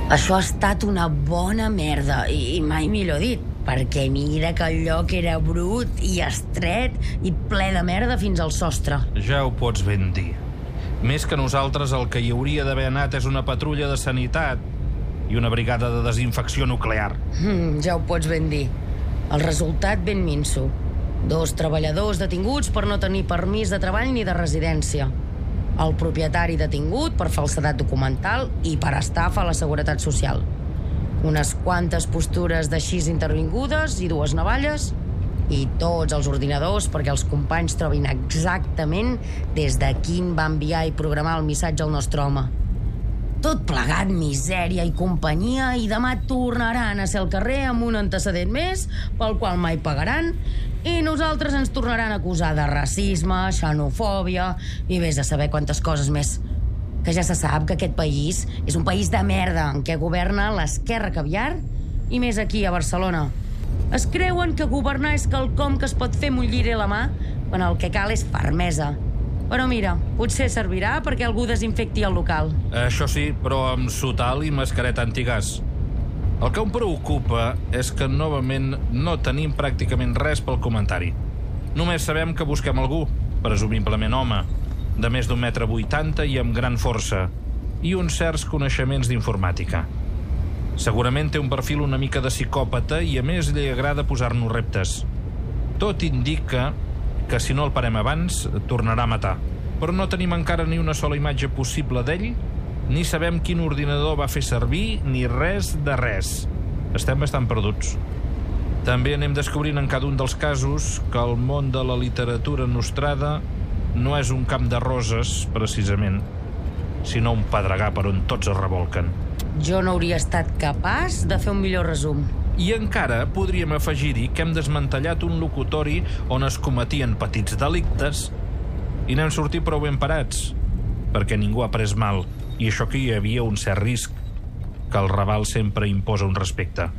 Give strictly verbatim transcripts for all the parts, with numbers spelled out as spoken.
Això ha estat una bona merda, i mai millor dit, perquè mira que el lloc era brut i estret i ple de merda fins al sostre. Ja ho pots ben dir. Més que nosaltres, el que hi hauria d'haver anat és una patrulla de sanitat i una brigada de desinfecció nuclear. Mm, ja ho pots ben dir. El resultat ben minso. Dos treballadors detinguts per no tenir permís de treball ni de residència. El propietari detingut per falsedat documental i per estafa a la Seguretat Social. Unes quantes postures de xis intervingudes i dues navalles i tots els ordinadors perquè els companys trobin exactament des de quin va enviar i programar el missatge al nostre home. Tot plegat misèria i companyia, i demà tornaran a ser al carrer amb un antecedent més pel qual mai pagaran, i nosaltres ens tornaran a acusar de racisme, xenofòbia i vés a saber quantes coses més. Que ja se sap que aquest país és un país de merda en què governa l'esquerra caviar, i més aquí a Barcelona. Es creuen que governar és quelcom que es pot fer amb un lliri a la mà quan el que cal és fermesa. Però mira, potser servirà perquè algú desinfecti el local. Això sí, però amb sotal i mascareta antigàs. El que em preocupa és que novament no tenim pràcticament res pel comentari. Només sabem que busquem algú, presumiblement home, de més d'un metre vuitanta i amb gran força, i uns certs coneixements d'informàtica. Segurament té un perfil una mica de psicòpata i a més li agrada posar-nos reptes. Tot indica que si no el parem abans, tornarà a matar. Però no tenim encara ni una sola imatge possible d'ell, ni sabem quin ordinador va fer servir, ni res de res. Estem bastant perduts. També anem descobrint en cada un dels casos que el món de la literatura nostrada no és un camp de roses, precisament, sinó un pedregar per on tots es revolquen. Jo no hauria estat capaç de fer un millor resum. I encara podríem afegir-hi que hem desmantellat un locutori on es cometien petits delictes i n'hem sortit prou ben parats, perquè ningú ha pres mal, i això que hi havia un cert risc, que el Raval sempre imposa un respecte.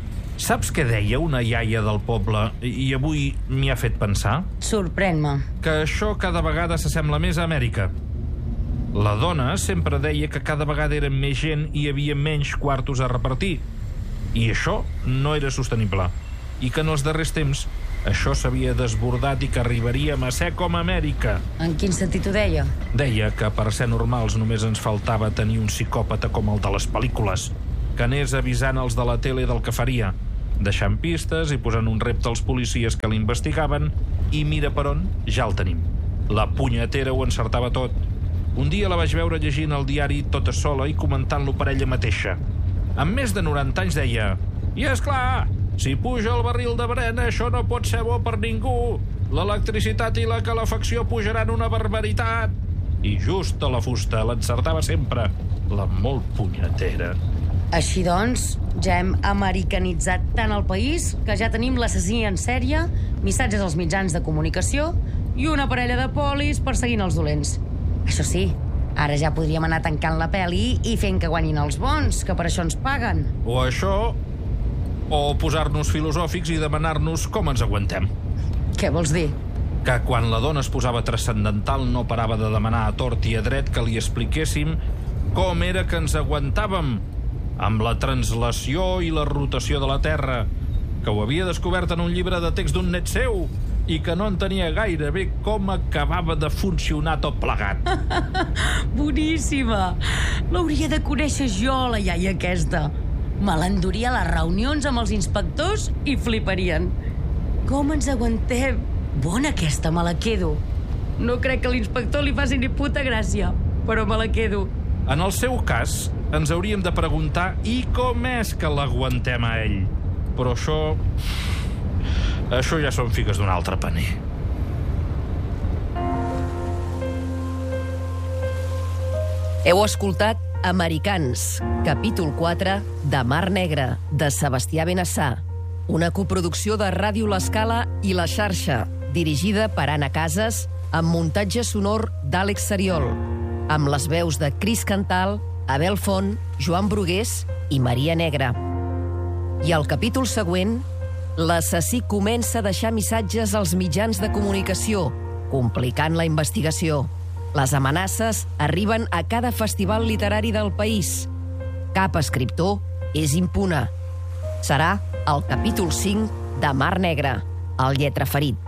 Saps què deia una iaia del poble i avui m'hi ha fet pensar? Sorprèn-me. Que això cada vegada s'assembla més a Amèrica. La dona sempre deia que cada vegada eren més gent i hi havia menys quartos a repartir. I això no era sostenible. I que en els darrers temps això s'havia desbordat i que arribaríem a ser com Amèrica. En quin sentit ho deia? Deia que per ser normals només ens faltava tenir un psicòpata com el de les pel·lícules, que anés avisant els de la tele del que faria, deixant pistes i posant un repte als policies que l'investigaven, i mira per on, ja el tenim. La punyetera ho encertava tot. Un dia la vaig veure llegint el diari tota sola i comentant-lo per ella mateixa. Amb més de noranta anys deia: i és clar, si puja el barril de Brena, això no pot ser bo per ningú. L'electricitat i la calefacció pujaran una barbaritat. I just a la fusta l'encertava sempre, la molt punyetera. Així doncs, ja hem americanitzat tant el país que ja tenim l'assassí en sèrie, missatges als mitjans de comunicació i una parella de polis perseguint els dolents. Això sí, ara ja podríem anar tancant la peli i fent que guanyin els bons, que per això ens paguen. O això, o posar-nos filosòfics i demanar-nos com ens aguantem. Què vols dir? Que quan la dona es posava transcendental no parava de demanar a tort i a dret que li expliquéssim com era que ens aguantàvem amb la translació i la rotació de la Terra, que ho havia descobert en un llibre de text d'un net seu i que no entenia gaire bé com acabava de funcionar tot plegat. Boníssima! L'hauria de conèixer jo, la iaia aquesta. Me l'enduria a les reunions amb els inspectors i fliparien. Com ens aguantem? Bona aquesta, me la quedo. No crec que a l'inspector li faci ni puta gràcia, però me la quedo. En el seu cas, ens hauríem de preguntar i com és que l'aguantem a ell. Però això... Això ja són figues d'un altre paner. Heu escoltat Americans, capítol quatre de Mar Negra, de Sebastià Benassà, una coproducció de Ràdio L'Escala i La Xarxa, dirigida per Anna Casas, amb muntatge sonor d'Àlex Seriol, amb les veus de Cris Cantal, Abel Font, Joan Brugués i Maria Negra. I al capítol següent, l'assassí comença a deixar missatges als mitjans de comunicació, complicant la investigació. Les amenaces arriben a cada festival literari del país. cap escriptor és impune. Serà el capítol cinc de Mar Negra, el lletraferit.